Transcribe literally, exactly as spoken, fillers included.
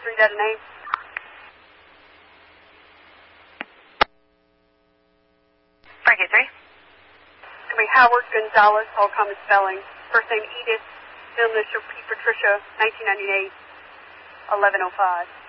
three, that a name? Frankie three. Could be Howard Gonzalez, all common spelling. First name Edith, middle initial P. Patricia, nineteen ninety-eight, eleven oh five.